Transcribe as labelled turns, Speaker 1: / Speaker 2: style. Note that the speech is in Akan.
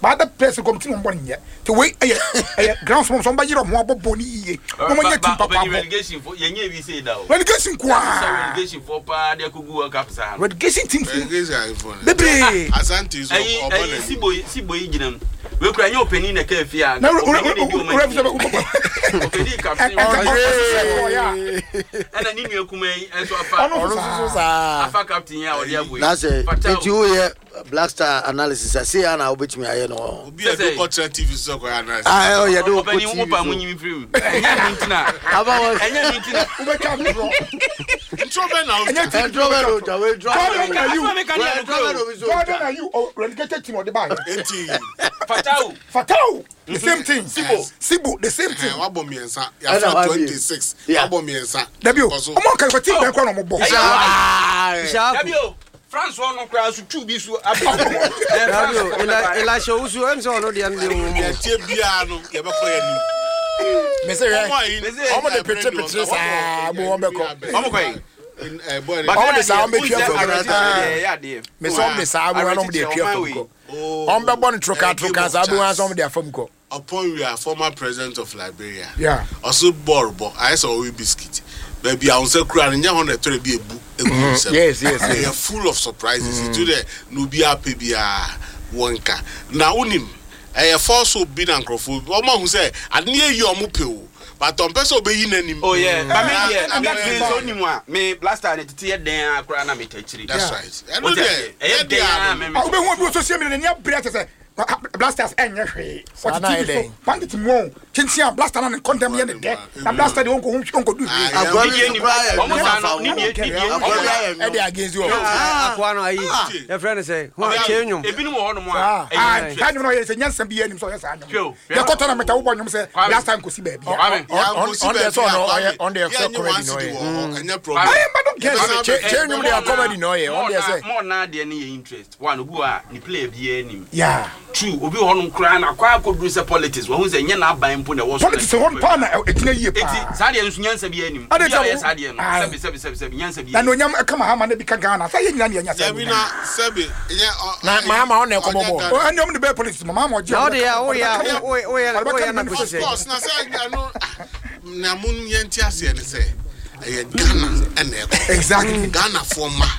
Speaker 1: But the place committee on 1 year. To wait a ground from somebody of more bony. No one yet
Speaker 2: relegation for Yenye say now.
Speaker 1: Relegation
Speaker 2: relegation for Pa de Kugu Capsa.
Speaker 1: Relegation team.
Speaker 3: Baby Asanti is
Speaker 2: Siboy Ginam. We cry your penny in a cafe.
Speaker 1: No,
Speaker 2: and I need you come and so a captain or the
Speaker 4: that's it. You Black Star analysis. I see Anna which me I know.
Speaker 3: Be a portrait TV so analysis.
Speaker 4: Ah, you do
Speaker 2: open you when you free.
Speaker 1: Fatao, the same thing. Sibo, the same thing.
Speaker 3: Wabo miensa. Ya 26. Wabo miensa.
Speaker 1: Debio. Omo kan kwati na kwa no mo bo.
Speaker 2: Debio. France won cry so two bi so
Speaker 4: Debio. Ila show so em so no de am de mo.
Speaker 3: Ya tie bia no ye be ko ya ni.
Speaker 1: Me say omo de picture sa bo won be ko.
Speaker 2: Omo kwai.
Speaker 1: Omo de sa omo be twa for. Me so omo de sa bo no de twa for. On be born troka sa bo wan so omo de afam ko.
Speaker 3: Upon we are former president of Liberia.
Speaker 1: Yeah.
Speaker 3: Also Borbo, I saw we biscuit. Baby, I was a crown and you to be a
Speaker 1: yes.
Speaker 3: They are full of surprises. Today, Nubia Pebia Wonka. Now, unim, I force so big and crowfoot. Oma who say, I near your mupil. But on person be in any.
Speaker 2: Oh, yeah. I'm not saying only one. Me blaster and tear there, Crana me touch it.
Speaker 3: That's right. I know that.
Speaker 1: I will want to see me in your breath. Blasters anyway. What did you bandit mo? Chinsia blaster and condemn the dead. And blaster the uncle do.
Speaker 4: I'm going to against you. Your friend say, who are you?
Speaker 2: If you know one more,
Speaker 1: I know it's a Yansan be any so yes. The cotton metal one say last time could see baby. On the son on the I don't get change their comedy no more
Speaker 2: now than any interest. One who are the play be
Speaker 1: yeah.
Speaker 2: True, obi honum kra na kwa akodu se politics wo hu se nya na aban mpo na wo so
Speaker 1: politics won pa na etina yie pa
Speaker 2: eti sa de nso nyansa bi anim ya sa de no sebi nyansa bi
Speaker 1: na no nyam kama ha ma na bi ka Ghana sa ye nyina ne nya
Speaker 3: sebi na sebi
Speaker 1: na mama on na ekobobo o anyom de be politics mama mo je
Speaker 4: o ya na ko se
Speaker 3: na say no na mun yenti ase ne say Ghana and
Speaker 1: exactly
Speaker 3: Ghana for ma